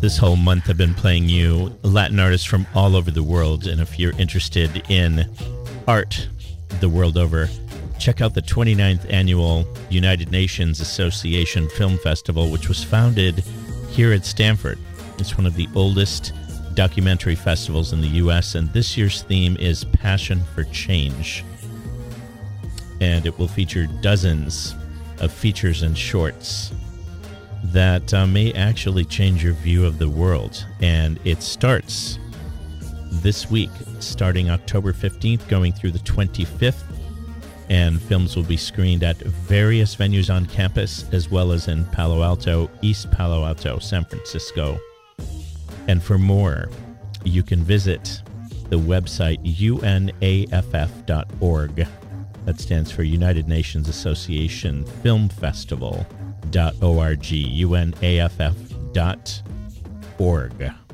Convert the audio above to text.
This whole month I've been playing you Latin artists from all over the world, and if you're interested in art the world over, check out the 29th Annual United Nations Association Film Festival, which was founded here at Stanford. It's one of the oldest documentary festivals in the U.S., and this year's theme is Passion for Change. And it will feature dozens of features and shorts that may actually change your view of the world. And it starts this week, starting October 15th, going through the 25th. And films will be screened at various venues on campus, as well as in Palo Alto, East Palo Alto, San Francisco. And for more, you can visit the website unaff.org. That stands for United Nations Association Film Festival.org, unaff.org.